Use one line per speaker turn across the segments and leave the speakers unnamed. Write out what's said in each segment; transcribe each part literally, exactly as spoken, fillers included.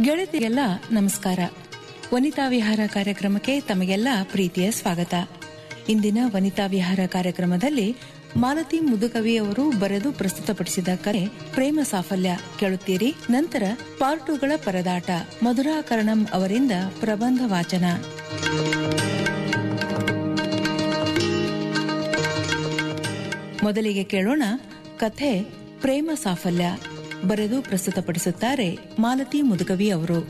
ಗೆಳತಿಗೆಲ್ಲ ನಮಸ್ಕಾರ. ವನಿತಾ ವಿಹಾರ ಕಾರ್ಯಕ್ರಮಕ್ಕೆ ತಮಗೆಲ್ಲ ಪ್ರೀತಿಯ ಸ್ವಾಗತ. ಇಂದಿನ ವನಿತಾ ವಿಹಾರ ಕಾರ್ಯಕ್ರಮದಲ್ಲಿ ಮಾಲತಿ ಮುದುಕವಿ ಅವರು ಬರೆದು ಪ್ರಸ್ತುತಪಡಿಸಿದ ಕರೆ ಪ್ರೇಮ ಸಾಫಲ್ಯ ಕೇಳುತ್ತೀರಿ. ನಂತರ ಪಾರ್ಟುಗಳ ಪರದಾಟ ಮಧುರಾಕರಣಂ ಅವರಿಂದ ಪ್ರಬಂಧ ವಾಚನ. ಮೊದಲಿಗೆ ಕೇಳೋಣ ಕಥೆ ಪ್ರೇಮ ಸಾಫಲ್ಯ. ಬರೆದು ಪ್ರಸ್ತುತಪಡಿಸುತ್ತಾರೆ ಮಾಲತಿ ಮುದುಕವಿ ಅವರು.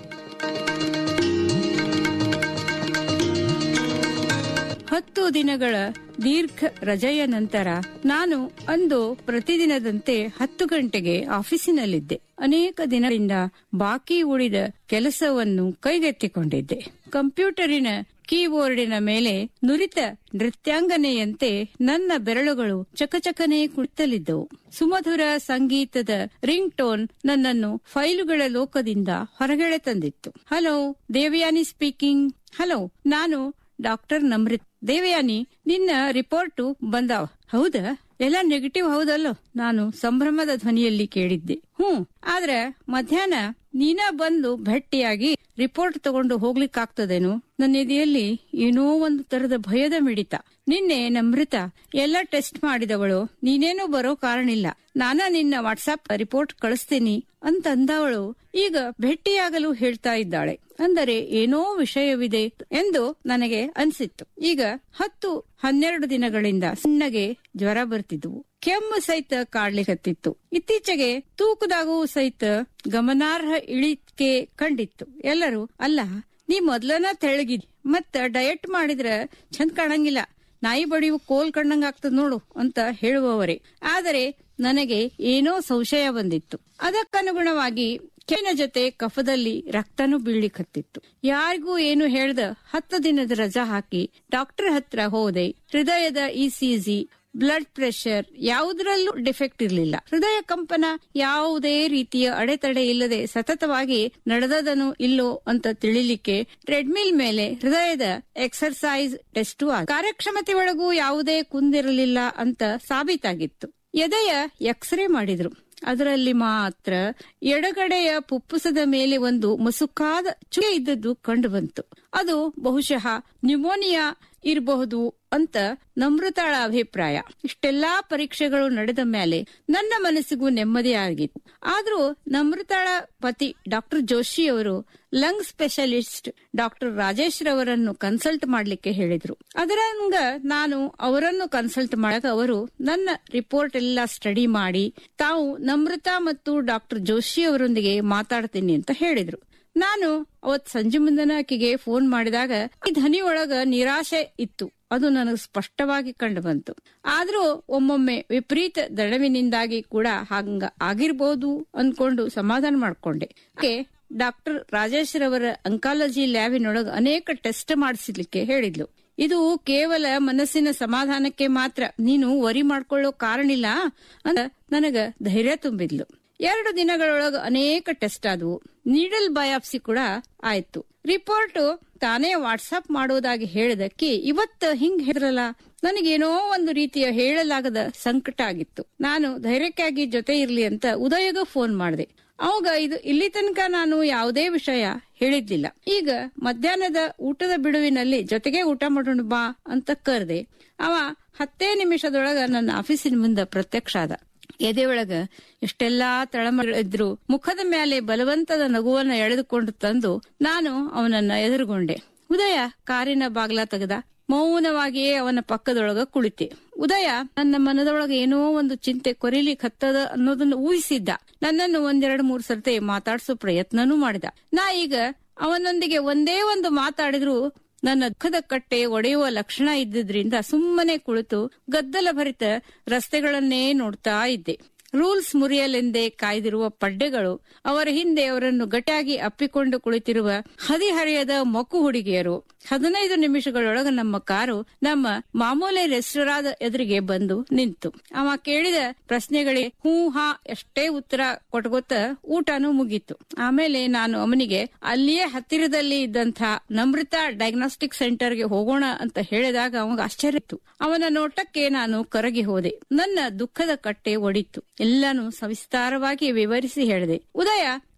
ಹತ್ತು ದಿನಗಳ ದೀರ್ಘ ರಜೆಯ ನಂತರ ನಾನು ಅಂದು ಪ್ರತಿದಿನದಂತೆ ಹತ್ತು ಗಂಟೆಗೆ ಆಫೀಸಿನಲ್ಲಿದ್ದೆ. ಅನೇಕ ದಿನದಿಂದ ಬಾಕಿ ಉಳಿದ ಕೆಲಸವನ್ನು ಕೈಗೆತ್ತಿಕೊಂಡಿದ್ದೆ. ಕಂಪ್ಯೂಟರಿನ ಕೀಬೋರ್ಡಿನ ಮೇಲೆ ನುರಿತ ನೃತ್ಯಾಂಗನೆಯಂತೆ ನನ್ನ ಬೆರಳುಗಳು ಚಕಚಕನೆ ಕುಳಿತಲಿದ್ದವು. ಸುಮಧುರ ಸಂಗೀತದ ರಿಂಗ್ ಟೋನ್ ನನ್ನನ್ನು ಫೈಲುಗಳ ಲೋಕದಿಂದ ಹೊರಗೆಳೆ ತಂದಿತ್ತು. Hello, Devayani speaking. ಹಲೋ, ನಾನು ಡಾಕ್ಟರ್ ನಮ್ರತ್. ದೇವಯಾನಿ, ನಿನ್ನ ರಿಪೋರ್ಟು ಬಂದಾವ. ಹೌದಾ? ಎಲ್ಲ ನೆಗೆಟಿವ್ ಹೌದಲ್ಲೋ? ನಾನು ಸಂಭ್ರಮದ ಧ್ವನಿಯಲ್ಲಿ ಕೇಳಿದ್ದೆ. ಹ್ಮ್, ಆದ್ರೆ ಮಧ್ಯಾಹ್ನ ನೀನ ಬಂದು ಭೇಟಿಯಾಗಿ ರಿಪೋರ್ಟ್ ತಗೊಂಡು ಹೋಗ್ಲಿಕ್ಕಾಗ್ತದೇನು? ನನ್ನ ಎದೆಯಲ್ಲಿ ಏನೋ ಒಂದು ತರದ ಭಯದ ಮಿಡಿತ. ನಿನ್ನೆ ನಮ್ರತ ಎಲ್ಲ ಟೆಸ್ಟ್ ಮಾಡಿದವಳು. ನೀನೇನು ಬರೋ ಕಾರಣಿಲ್ಲ, ನಾನ ನಿನ್ನ ವಾಟ್ಸಾಪ್ ರಿಪೋರ್ಟ್ ಕಳಿಸ್ತೀನಿ ಅಂತ ಅಂದವಳು ಈಗ ಭೇಟಿಯಾಗಲು ಹೇಳ್ತಾ ಇದ್ದಾಳೆ. ಅಂದರೆ ಏನೋ ವಿಷಯವಿದೆ ಎಂದು ನನಗೆ ಅನ್ಸಿತ್ತು. ಈಗ ಹತ್ತು ಹನ್ನೆರಡು ದಿನಗಳಿಂದ ಸಣ್ಣಗೆ ಜ್ವರ ಬರ್ತಿದ್ವು. ಕೆಮ್ಮು ಸಹಿತ ಕಾಡ್ಲಿಕತ್ತಿತ್ತು. ಇತ್ತೀಚೆಗೆ ತೂಕದಾಗೂ ಸಹಿತ ಗಮನಾರ್ಹ ಇಳಿಕೆ ಕಂಡಿತ್ತು. ಎಲ್ಲರೂ, ಅಲ್ಲ, ನೀ ಮೊದ್ಲನ ತೆಳಗಿದ್ ಮತ್ತ ಡಯಟ್ ಮಾಡಿದ್ರ ಚಂದ ಕಾಣಂಗಿಲ್ಲ, ನಾಯಿ ಬಡಿಯು ಕೋಲ್ ಕಣ್ಣಂಗ ಆಗ್ತದ ನೋಡು ಅಂತ ಹೇಳುವವರೇ. ಆದರೆ ನನಗೆ ಏನೋ ಸಂಶಯ ಬಂದಿತ್ತು. ಅದಕ್ಕನುಗುಣವಾಗಿ ಕೆನ ಜೊತೆ ಕಫದಲ್ಲಿ ರಕ್ತನೂ ಬೀಳಿಕತ್ತಿತ್ತು. ಯಾರಿಗೂ ಏನು ಹೇಳ್ದ ಹತ್ತು ದಿನದ ರಜಾ ಹಾಕಿ ಡಾಕ್ಟರ್ ಹತ್ರ ಹೋದೆ. ಹೃದಯದ ಇಸಿಜಿ, ಬ್ಲಡ್ ಪ್ರೆಷರ್ ಯಾವುದರಲ್ಲೂ ಡಿಫೆಕ್ಟ್ ಇರಲಿಲ್ಲ. ಹೃದಯ ಕಂಪನ ಯಾವುದೇ ರೀತಿಯ ಅಡೆತಡೆ ಇಲ್ಲದೆ ಸತತವಾಗಿ ನಡೆದದನು ಇಲ್ಲೋ ಅಂತ ತಿಳಿಲಿಕ್ಕೆ ಟ್ರೆಡ್ಮಿಲ್ ಮೇಲೆ ಹೃದಯದ ಎಕ್ಸರ್ಸೈಸ್ ಟೆಸ್ಟ್ ಕಾರ್ಯಕ್ಷಮತೆ ಒಳಗೂ ಯಾವುದೇ ಕುಂದಿರಲಿಲ್ಲ ಅಂತ ಸಾಬೀತಾಗಿತ್ತು. ಎದೆಯ ಎಕ್ಸ್ರೇ ಮಾಡಿದ್ರು. ಅದರಲ್ಲಿ ಮಾತ್ರ ಎಡಗಡೆಯ ಪುಪ್ಪುಸದ ಮೇಲೆ ಒಂದು ಮಸುಕಾದ ಚುಕ್ಕೆ ಇದ್ದದ್ದು ಕಂಡು ಬಂತು. ಅದು ಬಹುಶಃ ನ್ಯೂಮೋನಿಯಾ ಇರಬಹುದು ಅಂತ ನಮ್ರತಾಳ ಅಭಿಪ್ರಾಯ. ಇಷ್ಟೆಲ್ಲಾ ಪರೀಕ್ಷೆಗಳು ನಡೆದ ಮೇಲೆ ನನ್ನ ಮನಸ್ಸಿಗೂ ನೆಮ್ಮದಿ ಆಗಿತ್ತು. ಆದ್ರೂ ನಮ್ರತಾಳ ಪತಿ ಡಾಕ್ಟರ್ ಜೋಶಿ ಅವರು lung specialist doctor Rajesh ರವರನ್ನು consult ಮಾಡ್ಲಿಕ್ಕೆ ಹೇಳಿದ್ರು. ಅದರಂಗ ನಾನು ಅವರನ್ನು ಕನ್ಸಲ್ಟ್ ಮಾಡಾಗ ಅವರು ನನ್ನ ರಿಪೋರ್ಟ್ ಎಲ್ಲ ಸ್ಟಡಿ ಮಾಡಿ ತಾವು ನಮ್ರತಾ ಮತ್ತು ಡಾಕ್ಟರ್ ಜೋಶಿ ಅವರೊಂದಿಗೆ ಮಾತಾಡ್ತೀನಿ ಅಂತ ಹೇಳಿದ್ರು. ನಾನು ಅವತ್ ಸಂಜೆ ಮುಂದನ ಆಕೆಗೆ ಫೋನ್ ಮಾಡಿದಾಗ ಈ ಧ್ವನಿ ಒಳಗ ನಿರಾಶೆ ಇತ್ತು. ಅದು ನನಗೆ ಸ್ಪಷ್ಟವಾಗಿ ಕಂಡು ಬಂತು. ಆದ್ರೂ ಒಮ್ಮೊಮ್ಮೆ ವಿಪರೀತ ದಣವಿನಿಂದಾಗಿ ಕೂಡ ಹಂಗ ಆಗಿರ್ಬೋದು ಅನ್ಕೊಂಡು ಸಮಾಧಾನ ಮಾಡ್ಕೊಂಡೆ. ಡಾಕ್ಟರ್ ರಾಜೇಶ್ ರವರ ಅಂಕಾಲಜಿ ಲ್ಯಾಬಿನೊಳಗ ಅನೇಕ ಟೆಸ್ಟ್ ಮಾಡಿಸ್ಲಿಕ್ಕೆ ಹೇಳಿದ್ಲು. ಇದು ಕೇವಲ ಮನಸ್ಸಿನ ಸಮಾಧಾನಕ್ಕೆ ಮಾತ್ರ, ನೀನು ವರಿ ಮಾಡ್ಕೊಳ್ಳೋ ಕಾರಣಿಲ್ಲ ಅಂತ ನನಗ ಧೈರ್ಯ ತುಂಬಿದ್ಲು. ಎರಡು ದಿನಗಳೊಳಗ ಅನೇಕ ಟೆಸ್ಟ್ ಆದವು. ನೀಡಲ್ ಬಯಾಪ್ಸಿ ಕೂಡ ಆಯ್ತು. ರಿಪೋರ್ಟ್ ತಾನೇ ವಾಟ್ಸ್ಆಪ್ ಮಾಡೋದಾಗಿ ಹೇಳಿದಕ್ಕೆ ಇವತ್ತು ಹಿಂಗ್ ಹೇಳಿದ್ರಲ್ಲ, ನನಗೇನೋ ಒಂದು ರೀತಿಯ ಹೇಳಲಾಗದ ಸಂಕಟ ಆಗಿತ್ತು. ನಾನು ಧೈರ್ಯಕ್ಕಾಗಿ ಜೊತೆ ಇರ್ಲಿ ಅಂತ ಉದಯಗ ಫೋನ್ ಮಾಡಿದೆ. ಅವಾಗ ಇದು ಇಲ್ಲಿ ತನಕ ನಾನು ಯಾವುದೇ ವಿಷಯ ಹೇಳಿದ್ದಿಲ್ಲ. ಈಗ ಮಧ್ಯಾಹ್ನದ ಊಟದ ಬಿಡುವಿನಲ್ಲಿ ಜೊತೆಗೆ ಊಟ ಮಾಡೋಣ ಬಾ ಅಂತ ಕರೆದೆ. ಅವ ಹತ್ತೇ ನಿಮಿಷದೊಳಗ ನನ್ನ ಆಫೀಸಿನ ಮುಂದೆ ಪ್ರತ್ಯಕ್ಷ ಆದ. ಎದೆಯೊಳಗ ಎಷ್ಟೆಲ್ಲಾ ತಳಮಳಿದ್ರು ಮುಖದ ಮೇಲೆ ಬಲವಂತದ ನಗುವನ್ನ ಎಳೆದುಕೊಂಡು ತಂದು ನಾನು ಅವನನ್ನ ಎದುರುಗೊಂಡೆ. ಉದಯ ಕಾರಿನ ಬಾಗ್ಲ ತೆಗೆದ. ಮೌನವಾಗಿಯೇ ಅವನ ಪಕ್ಕದೊಳಗ ಕುಳಿತೆ. ಉದಯ ನನ್ನ ಮನದೊಳಗ ಏನೋ ಒಂದು ಚಿಂತೆ ಕೊರಿಲಿಕ್ ಹತ್ತದ ಅನ್ನೋದನ್ನು ಊಹಿಸಿದ್ದ. ನನ್ನನ್ನು ಒಂದೆರಡು ಮೂರು ಸರ್ತಿ ಮಾತಾಡ್ಸೋ ಪ್ರಯತ್ನನೂ ಮಾಡಿದ. ನಾ ಈಗ ಅವನೊಂದಿಗೆ ಒಂದೇ ಒಂದು ಮಾತಾಡಿದ್ರು ನನ್ನ ದುಃಖದ ಕಟ್ಟೆ ಒಡೆಯುವ ಲಕ್ಷಣ ಇದ್ದಿದ್ರಿಂದ ಸುಮ್ಮನೆ ಕುಳಿತು ಗದ್ದಲ ಭರಿತ ರಸ್ತೆಗಳನ್ನೇ ನೋಡ್ತಾ ಇದ್ದೆ. ರೂಲ್ಸ್ ಮುರಿಯಲೆಂದೇ ಕಾಯ್ದಿರುವ ಪಡ್ಡೆಗಳು, ಅವರ ಹಿಂದೆ ಅವರನ್ನು ಗಟ್ಟಿಯಾಗಿ ಅಪ್ಪಿಕೊಂಡು ಕುಳಿತಿರುವ ಹದಿಹರೆಯದ ಮೊಕ್ಕು ಹುಡುಗಿಯರು. ಹದಿನೈದು ನಿಮಿಷಗಳೊಳಗ ನಮ್ಮ ಕಾರು ನಮ್ಮ ಮಾಮೂಲಿ ರೆಸ್ಟೋರಾದ ಎದುರಿಗೆ ಬಂದು ನಿಂತು. ಅವ ಕೇಳಿದ ಪ್ರಶ್ನೆಗಳಿಗೆ ಹೂ ಹಾ ಎಷ್ಟೇ ಉತ್ತರ ಕೊಟ್ಗೊತ್ತ ಊಟನೂ ಮುಗೀತು. ಆಮೇಲೆ ನಾನು ಅವನಿಗೆ ಅಲ್ಲಿಯೇ ಹತ್ತಿರದಲ್ಲಿ ಇದ್ದಂತ ನಮ್ರತಾ ಡಯಾಗ್ನೋಸ್ಟಿಕ್ ಸೆಂಟರ್ಗೆ ಹೋಗೋಣ ಅಂತ ಹೇಳಿದಾಗ ಅವಾಗ ಆಶ್ಚರ್ಯ ಇತ್ತು. ಅವನ ನೋಟಕ್ಕೆ ನಾನು ಕರಗಿ ಹೋದೆ. ನನ್ನ ದುಃಖದ ಕಟ್ಟೆ ಒಡಿತು. ಎಲ್ಲಾನು ಸವಿಸ್ತಾರವಾಗಿ ವಿವರಿಸಿ ಹೇಳಿದೆ. ಉದಯ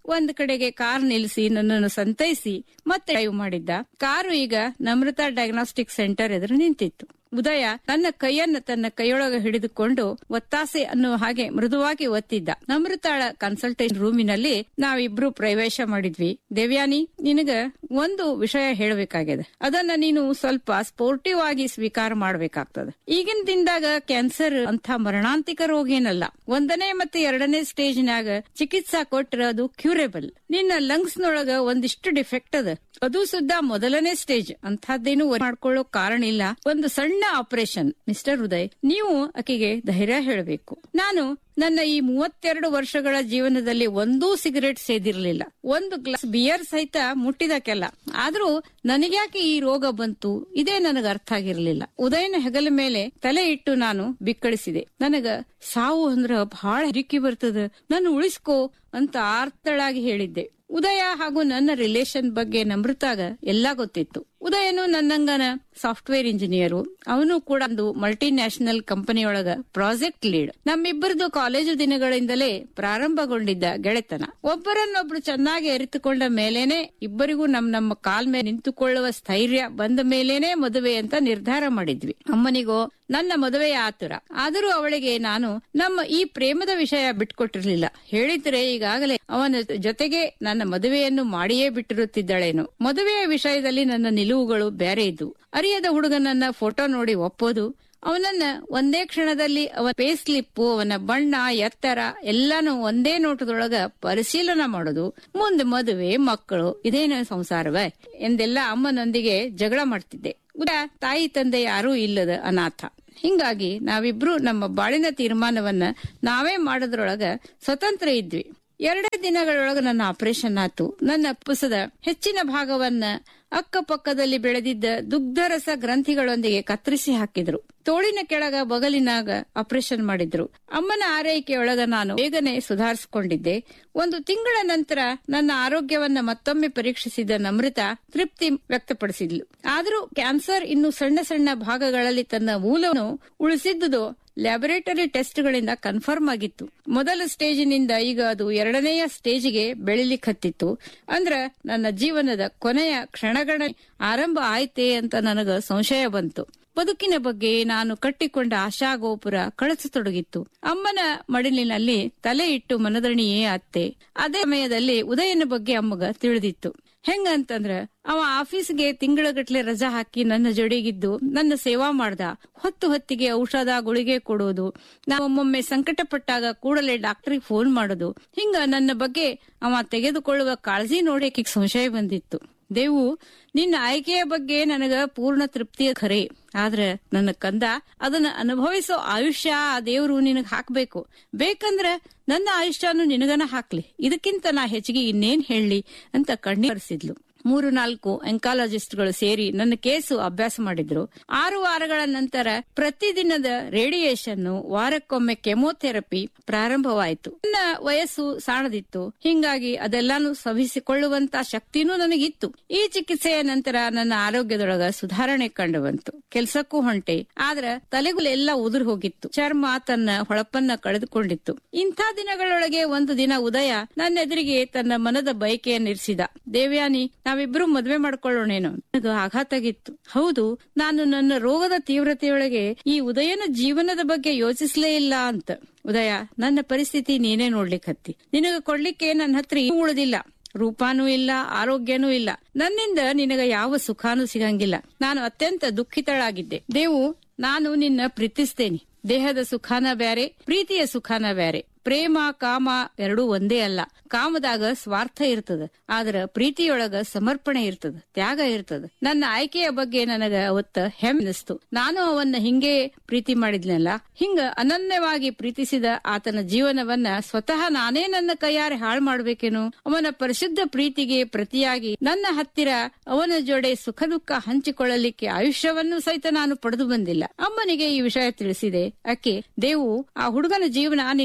ಒಂದ್ ಕಡೆಗೆ ಕಾರ್ ನಿಲ್ಲಿಸಿ ನನ್ನನ್ನು ಸಂತೈಸಿ ಮತ್ತೆ ಡ್ರೈವ್ ಮಾಡಿದ್ದ. ಕಾರು ಈಗ ನಮ್ರತಾ ಡಯಾಗ್ನೋಸ್ಟಿಕ್ ಸೆಂಟರ್ ಎದುರು ನಿಂತಿತ್ತು. ಉದಯ ನನ್ನ ಕೈಯನ್ನ ತನ್ನ ಕೈಯೊಳಗ ಹಿಡಿದುಕೊಂಡು ಒತ್ತಾಸೆ ಅನ್ನುವ ಹಾಗೆ ಮೃದುವಾಗಿ ಒತ್ತಿದ್ದ. ನಮ್ರತಾಳ ಕನ್ಸಲ್ಟೇಷನ್ ರೂಮಿನಲ್ಲಿ ನಾವಿಬ್ರು ಪ್ರವೇಶ ಮಾಡಿದ್ವಿ. ದೇವ್ಯಾನಿ, ನಿನಗ ಒಂದು ವಿಷಯ ಹೇಳಬೇಕಾಗಿದೆ. ಅದನ್ನ ನೀನು ಸ್ವಲ್ಪ ಸ್ಪೋರ್ಟಿವ್ ಆಗಿ ಸ್ವೀಕಾರ ಮಾಡ್ಬೇಕಾಗ್ತದೆ. ಈಗಿನ ದಿನದಾಗ ಕ್ಯಾನ್ಸರ್ ಅಂತ ಮರಣಾಂತಿಕ ರೋಗ ಏನಲ್ಲ. ಒಂದನೇ ಮತ್ತೆ ಎರಡನೇ ಸ್ಟೇಜ್ ನಾಗ ಚಿಕಿತ್ಸಾ ಕೊಟ್ರ ಅದು ಕ್ಯೂರೇಬಲ್. ನಿನ್ನ ಲಂಗ್ಸ್ ನೊಳಗ ಒಂದಿಷ್ಟು ಡಿಫೆಕ್ಟ್ ಅದ, ಅದು ಸುದ್ದ ಮೊದಲನೇ ಸ್ಟೇಜ್. ಅಂತಹದ್ದೇನು ಮಾಡ್ಕೊಳ್ಳೋ ಕಾರಣ ಇಲ್ಲ. ಒಂದು ಸಣ್ಣ ಆಪರೇಷನ್. ಮಿಸ್ಟರ್ ಉದಯ್, ನೀವು ಆಕೆಗೆ ಧೈರ್ಯ ಹೇಳಬೇಕು. ನಾನು ನನ್ನ ಈ ಮೂವತ್ತೆರಡು ವರ್ಷಗಳ ಜೀವನದಲ್ಲಿ ಒಂದೂ ಸಿಗರೇಟ್ ಸೇದಿರ್ಲಿಲ್ಲ, ಒಂದು ಗ್ಲಾಸ್ ಬಿಯರ್ ಸಹಿತ ಮುಟ್ಟಿದಕ್ಕೆಲ್ಲ. ಆದ್ರೂ ನನಗ್ಯಾಕೆ ಈ ರೋಗ ಬಂತು ಇದೇ ನನಗ ಅರ್ಥ ಆಗಿರ್ಲಿಲ್ಲ. ಉದಯನ ಹೆಗಲ ಮೇಲೆ ತಲೆ ಇಟ್ಟು ನಾನು ಬಿಕ್ಕಳಿಸಿದೆ. ನನಗ ಸಾವು ಅಂದ್ರ ಬಹಳ ಹೆದರಿಕೆ ಬರ್ತದ, ನನ್ನ ಉಳಿಸ್ಕೋ ಅಂತ ಆರ್ತಳಾಗಿ ಹೇಳಿದ್ದೆ. ಉದಯ ಹಾಗೂ ನನ್ನ ರಿಲೇಷನ್ ಬಗ್ಗೆ ನಮ್ರತಾಗ ಎಲ್ಲಾ ಗೊತ್ತಿತ್ತು. ಉದಯನು ನನ್ನಂಗನ ಸಾಫ್ಟ್ವೇರ್ ಇಂಜಿನಿಯರು. ಅವನು ಕೂಡ ಒಂದು multi national ಕಂಪನಿಯೊಳಗ project lead. ನಮ್ಮಿಬ್ಬರದು college ದಿನಗಳಿಂದಲೇ ಪ್ರಾರಂಭಗೊಂಡಿದ್ದ ಗೆಳೆತನ. ಒಬ್ಬರನ್ನೊಬ್ರು ಚೆನ್ನಾಗಿ ಅರಿತುಕೊಂಡ ಮೇಲೇನೆ, ಇಬ್ಬರಿಗೂ ನಮ್ ನಮ್ಮ ಕಾಲ್ ಮೇಲೆ ನಿಂತುಕೊಳ್ಳುವ ಸ್ಥೈರ್ಯ ಬಂದ ಮೇಲೇನೆ ಮದುವೆ ಅಂತ ನಿರ್ಧಾರ ಮಾಡಿದ್ವಿ. ಅಮ್ಮನಿಗೋ ನನ್ನ ಮದುವೆಯ ಆತುರ. ಆದರೂ ಅವಳಿಗೆ ನಾನು ನಮ್ಮ ಈ ಪ್ರೇಮದ ವಿಷಯ ಬಿಟ್ಕೊಟ್ಟಿರ್ಲಿಲ್ಲ. ಹೇಳಿದ್ರೆ ಈಗಾಗಲೇ ಅವನ ಜೊತೆಗೆ ನನ್ನ ಮದುವೆಯನ್ನು ಮಾಡಿಯೇ ಬಿಟ್ಟಿರುತ್ತಿದ್ದಳೇನು. ಮದುವೆಯ ವಿಷಯದಲ್ಲಿ ನನ್ನ ನಿಲುವುಗಳು ಬೇರೆ ಇದ್ವು. ಅರಿಯದ ಹುಡುಗನನ್ನ ಫೋಟೋ ನೋಡಿ ಒಪ್ಪೋದು, ಅವನನ್ನ ಒಂದೇ ಕ್ಷಣದಲ್ಲಿ ಅವನ ಪೇಸ್ ಸ್ಲಿಪ್ಪು, ಅವನ ಬಣ್ಣ, ಎತ್ತರ ಎಲ್ಲಾನು ಒಂದೇ ನೋಟದೊಳಗ ಪರಿಶೀಲನೆ ಮಾಡೋದು, ಮುಂದೆ ಮದುವೆ, ಮಕ್ಕಳು, ಇದೇನು ಸಂಸಾರವೇ ಎಂದೆಲ್ಲ ಅಮ್ಮನೊಂದಿಗೆ ಜಗಳ ಮಾಡ್ತಿದ್ದೆ. ಉದಾ ತಾಯಿ ತಂದೆ ಯಾರೂ ಇಲ್ಲದ ಅನಾಥ. ಹಿಂಗಾಗಿ ನಾವಿಬ್ರು ನಮ್ಮ ಬಾಳಿನ ತೀರ್ಮಾನವನ್ನ ನಾವೇ ಮಾಡೋದ್ರೊಳಗ ಸ್ವತಂತ್ರ ಇದ್ವಿ. ಎರಡೇ ದಿನಗಳೊಳಗ ನನ್ನ ಆಪರೇಷನ್ ಆತು. ನನ್ನ ಪುಸದ ಹೆಚ್ಚಿನ ಭಾಗವನ್ನ ಅಕ್ಕಪಕ್ಕದಲ್ಲಿ ಬೆಳೆದಿದ್ದ ದುಗ್ಧರಸ ಗ್ರಂಥಿಗಳೊಂದಿಗೆ ಕತ್ತರಿಸಿ ಹಾಕಿದ್ರು. ತೋಳಿನ ಕೆಳಗ ಬಗಲಿನಾಗ ಆಪರೇಷನ್ ಮಾಡಿದ್ರು. ಅಮ್ಮನ ಆರೈಕೆಯೊಳಗ ನಾನು ಬೇಗನೆ ಸುಧಾರಿಸಿಕೊಂಡಿದ್ದೆ. ಒಂದು ತಿಂಗಳ ನಂತರ ನನ್ನ ಆರೋಗ್ಯವನ್ನ ಮತ್ತೊಮ್ಮೆ ಪರೀಕ್ಷಿಸಿದ ನಮ್ರತಾ ತೃಪ್ತಿ ವ್ಯಕ್ತಪಡಿಸಿದ್ಲು. ಆದರೂ ಕ್ಯಾನ್ಸರ್ ಇನ್ನು ಸಣ್ಣ ಸಣ್ಣ ಭಾಗಗಳಲ್ಲಿ ತನ್ನ ಮೂಲವನ್ನು ಉಳಿಸಿದ್ದುದು ಲ್ಯಾಬೊರೇಟರಿ ಟೆಸ್ಟ್ಗಳಿಂದ ಕನ್ಫರ್ಮ್ ಆಗಿತ್ತು. ಮೊದಲ ಸ್ಟೇಜಿನಿಂದ ಈಗ ಅದು ಎರಡನೆಯ ಸ್ಟೇಜಿಗೆ ಬೆಳಿಲಿಕ್ಕತ್ತಿತ್ತು. ಅಂದ್ರ ನನ್ನ ಜೀವನದ ಕೊನೆಯ ಕ್ಷಣಗಳ ಆರಂಭ ಆಯ್ತೆ ಅಂತ ನನಗ ಸಂಶಯ ಬಂತು. ಬದುಕಿನ ಬಗ್ಗೆ ನಾನು ಕಟ್ಟಿಕೊಂಡ ಆಶಾಗೋಪುರ ಕಳಚತೊಡಗಿತ್ತು. ಅಮ್ಮನ ಮಡಿಲಿನಲ್ಲಿ ತಲೆ ಇಟ್ಟು ಮನದಣಿಯೇ ಅತ್ತೆ. ಅದೇ ಸಮಯದಲ್ಲಿ ಉದಯನ ಬಗ್ಗೆ ಅಮ್ಮಗ ತಿಳಿದಿತ್ತು. ಹೆಂಗಂತಂದ್ರ ಅವ ಆಫೀಸ್ಗೆ ತಿಂಗಳಗಟ್ಲೆ ರಜಾ ಹಾಕಿ ನನ್ನ ಜೊಡೆಗಿದ್ದು ನನ್ನ ಸೇವಾ ಮಾಡ್ದ. ಹೊತ್ತು ಹೊತ್ತಿಗೆ ಔಷಧ ಗುಳಿಗೆ ಕೊಡೋದು, ನಾವೊಮ್ಮೊಮ್ಮೆ ಸಂಕಟ ಪಟ್ಟಾಗ ಕೂಡಲೇ ಡಾಕ್ಟರ್ಗೆ ಫೋನ್ ಮಾಡೋದು. ಹಿಂಗ ನನ್ನ ಬಗ್ಗೆ ಅವ ತೆಗೆದುಕೊಳ್ಳುವ ಕಾಳಜಿ ನೋಡಕ್ಕೆ ಸಂಶಯ ಬಂದಿತ್ತು. ದೇವು, ನಿನ್ನ ಆಯ್ಕೆಯ ಬಗ್ಗೆ ನನಗ ಪೂರ್ಣ ತೃಪ್ತಿಯ ಖರೆ. ಆದ್ರ ನನ್ನ ಕಂದ, ಅದನ್ನ ಅನುಭವಿಸೋ ಆಯುಷ್ಯ ಆ ದೇವ್ರು ನಿನಗ್ ಹಾಕ್ಬೇಕು. ಬೇಕಂದ್ರ ನನ್ನ ಆಯುಷ್ಯನು ನಿನಗನ ಹಾಕ್ಲಿ. ಇದಕ್ಕಿಂತ ನಾ ಹೆಚ್ಚಿಗೆ ಇನ್ನೇನ್ ಹೇಳಲಿ ಅಂತ ಕಣ್ಣೀರಿಸಿದ್ಲು. ಮೂರು ನಾಲ್ಕು ಎಂಕಾಲಜಿಸ್ಟ್ಗಳು ಸೇರಿ ನನ್ನ ಕೇಸು ಅಭ್ಯಾಸ ಮಾಡಿದ್ರು. ಆರು ವಾರಗಳ ನಂತರ ಪ್ರತಿದಿನದ ರೇಡಿಯೇಷನ್, ವಾರಕ್ಕೊಮ್ಮೆ ಕೆಮೊಥೆರಪಿ ಪ್ರಾರಂಭವಾಯಿತು. ನನ್ನ ವಯಸ್ಸು ಸಾಣದಿತ್ತು. ಹಿಂಗಾಗಿ ಅದೆಲ್ಲಾನು ಸಹಿಸಿಕೊಳ್ಳುವಂತ ಶಕ್ತಿನೂ ನನಗಿತ್ತು. ಈ ಚಿಕಿತ್ಸೆಯ ನಂತರ ನನ್ನ ಆರೋಗ್ಯದೊಳಗ ಸುಧಾರಣೆ ಕಂಡು ಬಂತು. ಕೆಲ್ಸಕ್ಕೂ ಹೊಂಟೆ. ಆದ್ರ ತಲೆಗುಲೆಲ್ಲ ಉದುರು ಹೋಗಿತ್ತು. ಚರ್ಮ ತನ್ನ ಹೊಳಪನ್ನ ಕಳೆದುಕೊಂಡಿತ್ತು. ಇಂಥ ದಿನಗಳೊಳಗೆ ಒಂದು ದಿನ ಉದಯ ನನ್ನ ಎದುರಿಗೆ ತನ್ನ ಮನದ ಬಯಕೆಯನ್ನಿರಿಸಿದ. ದೇವ್ಯಾನಿ, ನಾವಿಬ್ರು ಮದ್ವೆ ಮಾಡ್ಕೊಳ್ಳೋಣೇನೋ. ನನಗ ಆಘಾತ ಆಗಿತ್ತು. ಹೌದು, ನಾನು ನನ್ನ ರೋಗದ ತೀವ್ರತೆಯೊಳಗೆ ಈ ಉದಯನ ಜೀವನದ ಬಗ್ಗೆ ಯೋಚಿಸ್ಲೇ ಇಲ್ಲ ಅಂತ. ಉದಯ, ನನ್ನ ಪರಿಸ್ಥಿತಿ ನೀನೇ ನೋಡ್ಲಿಕ್ಕತ್ತಿ. ನಿನಗ ಕೊಡ್ಲಿಕ್ಕೆ ನನ್ನ ಹತ್ರ ಏನೂ ಉಳಿದಿಲ್ಲ. ರೂಪಾನೂ ಇಲ್ಲ, ಆರೋಗ್ಯನೂ ಇಲ್ಲ. ನನ್ನಿಂದ ನಿನಗ ಯಾವ ಸುಖಾನೂ ಸಿಗಂಗಿಲ್ಲ. ನಾನು ಅತ್ಯಂತ ದುಃಖಿತಳಾಗಿದ್ದೆ. ದೇವು, ನಾನು ನಿನ್ನ ಪ್ರೀತಿಸ್ತೇನೆ. ದೇಹದ ಸುಖಾನ ಬ್ಯಾರೆ, ಪ್ರೀತಿಯ ಸುಖಾನ ಬ್ಯಾರೆ. ಪ್ರೇಮ ಕಾಮ ಎರಡೂ ಒಂದೇ ಅಲ್ಲ. ಕಾಮದಾಗ ಸ್ವಾರ್ಥ ಇರ್ತದ, ಆದ್ರ ಪ್ರೀತಿಯೊಳಗ ಸಮರ್ಪಣೆ ಇರ್ತದ, ತ್ಯಾಗ ಇರ್ತದ. ನನ್ನ ಆಯ್ಕೆಯ ಬಗ್ಗೆ ನನಗ ಅವತ್ತ ಹೆಮ್ಮೆನಿಸ್ತು. ನಾನು ಅವನ್ನ ಹಿಂಗೆ ಪ್ರೀತಿ ಮಾಡಿದ್ನಲ್ಲ. ಹಿಂಗ ಅನನ್ಯವಾಗಿ ಪ್ರೀತಿಸಿದ ಆತನ ಜೀವನವನ್ನ ಸ್ವತಃ ನಾನೇ ನನ್ನ ಕೈಯಾರೆ ಹಾಳು ಮಾಡ್ಬೇಕೇನು? ಅವನ ಪರಿಶುದ್ಧ ಪ್ರೀತಿಗೆ ಪ್ರತಿಯಾಗಿ ನನ್ನ ಹತ್ತಿರ ಅವನ ಜೋಡೆ ಸುಖ ದುಃಖ ಹಂಚಿಕೊಳ್ಳಲಿಕ್ಕೆ ಆಯುಷ್ಯವನ್ನು ಸಹಿತ ನಾನು ಪಡೆದು ಬಂದಿಲ್ಲ. ಅಮ್ಮನಿಗೆ ಈ ವಿಷಯ ತಿಳಿಸಿದೆ. ಅಕ್ಕೆ, ದೇವು, ಆ ಹುಡುಗನ ಜೀವನ ನಿನ್ನಿಂದ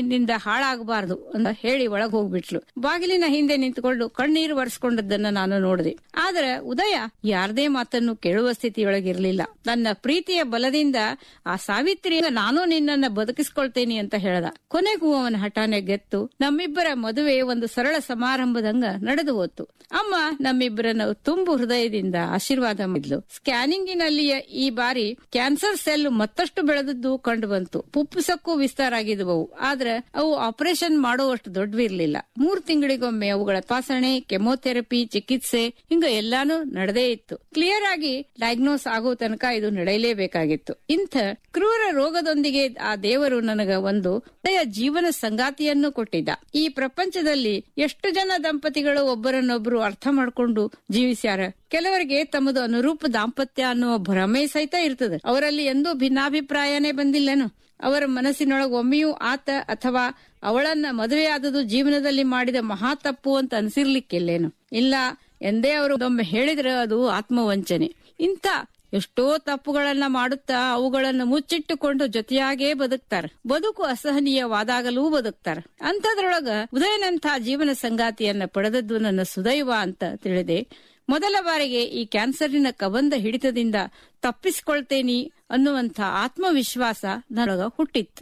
ಹಾಳಾಗಬಾರದು ಅಂತ ಹೇಳಿ ಒಳಗ್ ಹೋಗ್ಬಿಟ್ಲು. ಬಾಗಿಲಿನ ಹಿಂದೆ ನಿಂತುಕೊಂಡು ಕಣ್ಣೀರು ಒರೆಸ್ಕೊಂಡದ್ದನ್ನ ನಾನು ನೋಡಿದೆ. ಆದ್ರೆ ಉದಯ ಯಾರದೇ ಮಾತನ್ನು ಕೇಳುವ ಸ್ಥಿತಿಯೊಳಗಿರ್ಲಿಲ್ಲ. ನನ್ನ ಪ್ರೀತಿಯ ಬಲದಿಂದ ಆ ಸಾವಿತ್ರಿ ನಾನು ನಿನ್ನನ್ನ ಬದುಕಿಸ್ಕೊಳ್ತೇನೆ ಅಂತ ಹೇಳ್ದ. ಕೊನೆಗೂ ಅವನ ಹಠಾನೆ ಗೆತ್ತು ನಮ್ಮಿಬ್ಬರ ಮದುವೆ ಒಂದು ಸರಳ ಸಮಾರಂಭದಂಗ ನಡೆದು ಹೋತು. ಅಮ್ಮ ನಮ್ಮಿಬ್ಬರನ್ನು ತುಂಬು ಹೃದಯದಿಂದ ಆಶೀರ್ವಾದ ಮಾಡಿದ್ಲು. ಸ್ಕ್ಯಾನಿಂಗಿನಲ್ಲಿಯ ಈ ಬಾರಿ ಕ್ಯಾನ್ಸರ್ ಸೆಲ್ ಮತ್ತಷ್ಟು ಬೆಳೆದದ್ದು ಕಂಡು ಬಂತು. ಪುಪ್ಪುಸಕ್ಕೂ ವಿಸ್ತಾರ ಆಗಿದ್ವು. ಆದ್ರೆ ಅವು ಆಪರೇಷನ್ ಮಾಡುವಷ್ಟು ದೊಡ್ಡವಿರ್ಲಿಲ್ಲ. ಮೂರ್ ತಿಂಗಳಿಗೊಮ್ಮೆ ಅವುಗಳ ತಪಾಸಣೆ, ಕೆಮೊಥೆರಪಿ, ಚಿಕಿತ್ಸೆ ಹಿಂಗ ಎಲ್ಲಾನು ನಡೆದೇ ಇತ್ತು. ಕ್ಲಿಯರ್ ಆಗಿ ಡಯಾಗ್ನೋಸ್ ಆಗೋ ತನಕ ಇದು ನಡೆಯಲೇಬೇಕಾಗಿತ್ತು. ಇಂಥ ಕ್ರೂರ ರೋಗದೊಂದಿಗೆ ಆ ದೇವರು ನನಗ ಒಂದು ಒಳ್ಳೆಯ ಜೀವನ ಸಂಗಾತಿಯನ್ನು ಕೊಟ್ಟಿದ್ದ. ಈ ಪ್ರಪಂಚದಲ್ಲಿ ಎಷ್ಟು ಜನ ದಂಪತಿಗಳು ಒಬ್ಬರನ್ನೊಬ್ಬರು ಅರ್ಥ ಮಾಡ್ಕೊಂಡು ಜೀವಿಸ್ಯಾರ. ಕೆಲವರಿಗೆ ತಮ್ಮದು ಅನುರೂಪ ದಾಂಪತ್ಯ ಅನ್ನುವ ಭ್ರಮೆ ಸಹಿತ ಇರ್ತದೆ. ಅವರಲ್ಲಿ ಎಂದೂ ಭಿನ್ನಾಭಿಪ್ರಾಯನೇ ಬಂದಿಲ್ಲೇನು. ಅವರ ಮನಸ್ಸಿನೊಳಗೆ ಒಮ್ಮೆಯೂ ಆತ ಅಥವಾ ಅವಳನ್ನ ಮದುವೆಯಾದದು ಜೀವನದಲ್ಲಿ ಮಾಡಿದ ಮಹಾ ತಪ್ಪು ಅಂತ ಅನ್ಸಿರ್ಲಿಕ್ಕಿಲ್ಲೇನು. ಇಲ್ಲ ಎಂದೇ ಅವರು ಒಮ್ಮೆ ಹೇಳಿದ್ರೆ ಅದು ಆತ್ಮವಂಚನೆ. ಇಂಥ ಎಷ್ಟೋ ತಪ್ಪುಗಳನ್ನ ಮಾಡುತ್ತಾ ಅವುಗಳನ್ನ ಮುಚ್ಚಿಟ್ಟುಕೊಂಡು ಜೊತೆಯಾಗೇ ಬದುಕ್ತಾರೆ. ಬದುಕು ಅಸಹನೀಯವಾದಾಗಲೂ ಬದುಕ್ತಾರೆ. ಅಂಥದ್ರೊಳಗ ಉದಯನಂಥ ಜೀವನ ಸಂಗಾತಿಯನ್ನ ಪಡೆದದ್ದು ನನ್ನ ಸುದೈವ ಅಂತ ತಿಳಿದೆ. ಮೊದಲ ಬಾರಿಗೆ ಈ ಕ್ಯಾನ್ಸರಿನ ಕಬಂಧ ಹಿಡಿತದಿಂದ ತಪ್ಪಿಸಿಕೊಳ್ತೇನಿ ಅನ್ನುವಂಥ ಆತ್ಮವಿಶ್ವಾಸ ನನಗ ಹುಟ್ಟಿತ್ತು.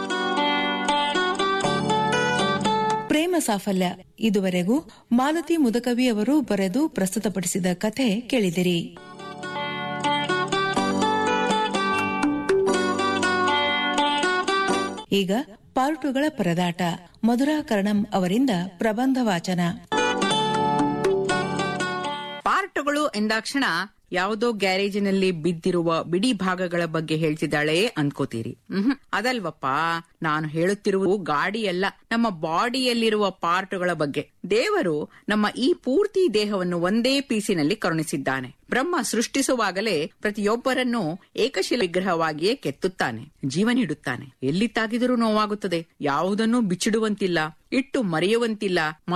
ಪ್ರೇಮ ಸಾಫಲ್ಯ ಇದುವರೆಗೂ ಮಾಲತಿ ಮುದಕವಿ ಅವರು ಬರೆದು ಪ್ರಸ್ತುತಪಡಿಸಿದ ಕಥೆ ಕೇಳಿದಿರಿ. ಈಗ ಪಾರ್ಟುಗಳ ಪರದಾಟ ಮಧುರಾ ಕರ್ಣಂ ಅವರಿಂದ ಪ್ರಬಂಧ ವಾಚನ.
ಪಾರ್ಟುಗಳು ಎಂದಾಕ್ಷಣ ಯಾವುದೋ ಗ್ಯಾರೇಜಿನಲ್ಲಿ ಬಿದ್ದಿರುವ ಬಿಡಿ ಭಾಗಗಳ ಬಗ್ಗೆ ಹೇಳ್ತಿದ್ದಾಳೆ ಅನ್ಕೋತೀರಿ. ಹ್ಮ್ ಅದಲ್ವಪ್ಪ, ನಾನು ಹೇಳುತ್ತಿರುವ ಗಾಡಿಯಲ್ಲ, ನಮ್ಮ ಬಾಡಿಯಲ್ಲಿರುವ ಪಾರ್ಟುಗಳ ಬಗ್ಗೆ. ದೇವರು ನಮ್ಮ ಈ ಪೂರ್ತಿ ದೇಹವನ್ನು ಒಂದೇ ಪೀಸಿನಲ್ಲಿ ಕರುಣಿಸಿದ್ದಾನೆ. ಬ್ರಹ್ಮ ಸೃಷ್ಟಿಸುವಾಗಲೇ ಪ್ರತಿಯೊಬ್ಬರನ್ನು ಏಕಶಿಲ ವಿಗ್ರಹವಾಗಿಯೇ ಕೆತ್ತುತ್ತಾನೆ, ಜೀವ ನೀಡುತ್ತಾನೆ. ಎಲ್ಲಿ ತಾಗಿದರೂ ನೋವಾಗುತ್ತದೆ. ಯಾವುದನ್ನೂ ಬಿಚ್ಚಿಡುವಂತಿಲ್ಲ, ಇಟ್ಟು ಮರೆಯುವಂತಿಲ್ಲ.